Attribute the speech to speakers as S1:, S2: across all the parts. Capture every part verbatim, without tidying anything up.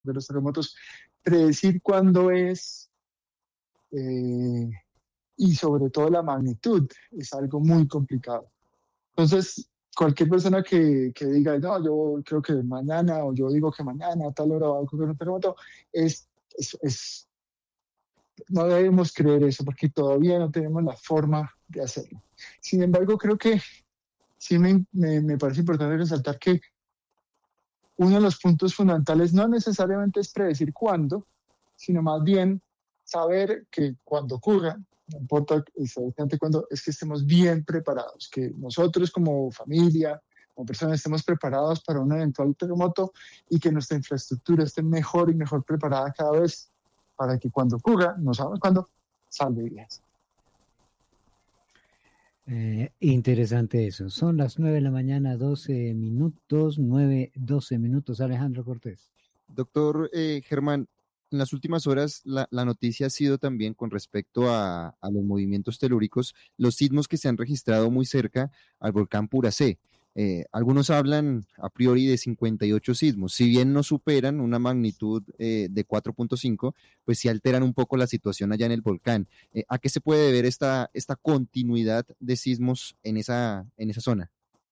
S1: de los terremotos, predecir cuándo es eh, y sobre todo la magnitud es algo muy complicado. Entonces, cualquier persona que, que diga, no, yo creo que mañana, o yo digo que mañana a tal hora va a ocurrir un terremoto, es, es, es no debemos creer eso porque todavía no tenemos la forma de hacerlo. Sin embargo, creo que sí me, me, me parece importante resaltar que uno de los puntos fundamentales no necesariamente es predecir cuándo, sino más bien saber que cuando ocurra, no importa exactamente cuándo, es que estemos bien preparados, que nosotros como familia, como personas estemos preparados para un eventual terremoto y que nuestra infraestructura esté mejor y mejor preparada cada vez para que cuando ocurra, no sabemos cuándo, salve vidas.
S2: Eh, interesante eso. Son las nueve de la mañana, doce minutos, nueve, doce minutos. Alejandro Cortés.
S3: Doctor eh, Germán, en las últimas horas la, la noticia ha sido también con respecto a, a los movimientos telúricos, los sismos que se han registrado muy cerca al volcán Puracé. Eh, algunos hablan a priori de cincuenta y ocho sismos, si bien no superan una magnitud eh, de cuatro punto cinco, pues sí alteran un poco la situación allá en el volcán. Eh, ¿A qué se puede deber esta, esta continuidad de sismos en esa, en esa zona?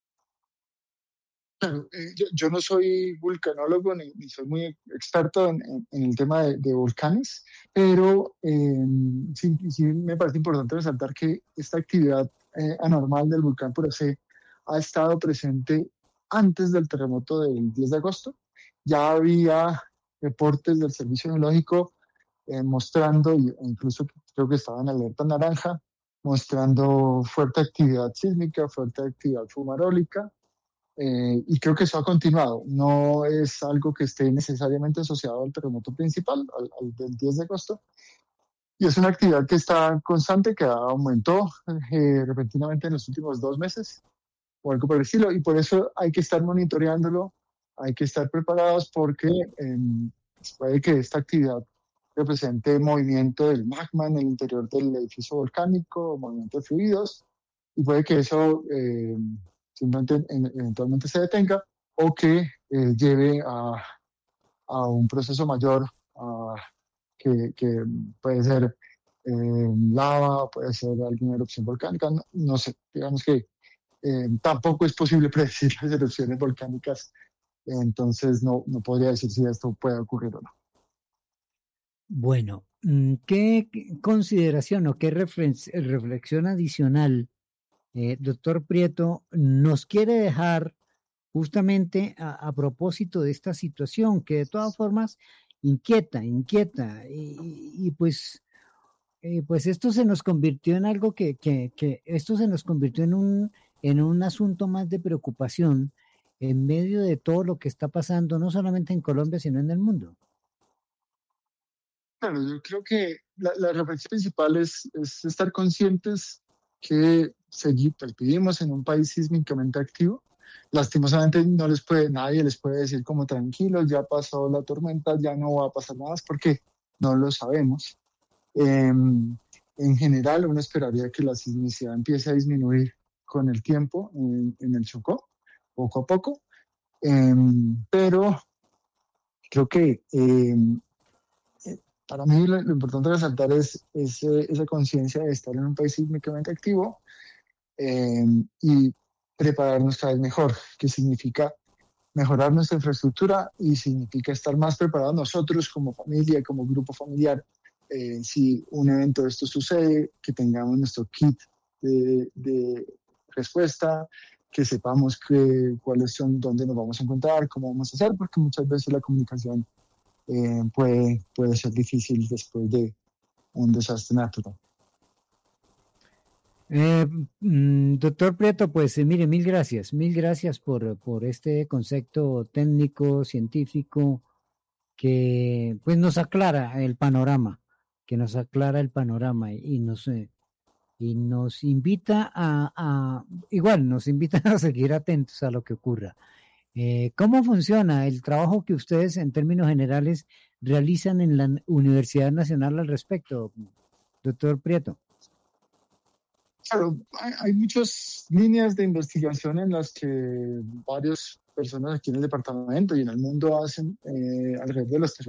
S1: Claro, eh, yo, yo no soy vulcanólogo ni, ni soy muy experto en, en- en el tema de, de volcanes, pero eh, sí, sí me parece importante resaltar que esta actividad eh, anormal del volcán Puracé ha estado presente antes del terremoto del diez de agosto. Ya había reportes del Servicio Geológico eh, mostrando, y- e incluso creo que estaba en alerta naranja, mostrando fuerte actividad sísmica, fuerte actividad fumarólica, eh, y creo que eso ha continuado. No es algo que esté necesariamente asociado al terremoto principal, al, al del diez de agosto. Y es una actividad que está constante, que aumentó eh, repentinamente en los últimos dos meses o algo por el estilo. Y por eso hay que estar monitoreándolo, hay que estar preparados porque eh, puede que esta actividad represente movimiento del magma en el interior del edificio volcánico, movimiento de fluidos, y puede que eso eh, simplemente en- eventualmente se detenga o que eh, lleve a, a un proceso mayor a- que, que puede ser eh, lava, puede ser alguna erupción volcánica, no, no sé, digamos que eh, tampoco es posible predecir las erupciones volcánicas, entonces no, no podría decir si esto puede ocurrir o no.
S2: Bueno, mm, ¿qué qué consideración o qué reflex- reflexión adicional, eh, doctor Prieto, nos quiere dejar justamente a, a propósito de esta situación que de todas formas inquieta, inquieta y, y- y pues, eh, pues esto se nos convirtió en algo que, que, que esto se nos convirtió en un, en un asunto más de preocupación en medio de todo lo que está pasando, no solamente en Colombia, sino en el mundo.
S1: Claro, yo creo que la, la reflexión principal es, es estar conscientes que seguir, pues, vivimos en un país sísmicamente activo. Lastimosamente no les puede, nadie les puede decir como tranquilos, ya pasó la tormenta, ya no va a pasar nada más porque no lo sabemos. Eh, en general, uno esperaría que la sismicidad empiece a disminuir con el tiempo en, en el Chocó, poco a poco. Eh, pero creo que eh, para mí lo, lo importante resaltar es, es eh, esa conciencia de estar en un país sísmicamente activo, eh, y prepararnos cada vez mejor, que significa mejorar nuestra infraestructura y significa estar más preparados nosotros como familia, como grupo familiar. Eh, si un evento de esto sucede, que tengamos nuestro kit de, de respuesta, que sepamos que, cuáles son, dónde nos vamos a encontrar, cómo vamos a hacer, porque muchas veces la comunicación eh, puede, puede ser difícil después de un desastre natural.
S2: Eh, mm, doctor Prieto, pues eh, mire, mil gracias, mil gracias por, por este concepto técnico, científico, que pues nos aclara el panorama, que nos aclara el panorama y, y nos, eh, y nos invita a, a, igual, nos invita a seguir atentos a lo que ocurra. Eh, ¿cómo funciona el trabajo que ustedes en términos generales realizan en la Universidad Nacional al respecto, doctor Prieto?
S1: Claro, hay, hay muchas líneas de investigación en las que varios personas aquí en el departamento y en el mundo hacen eh, alrededor de los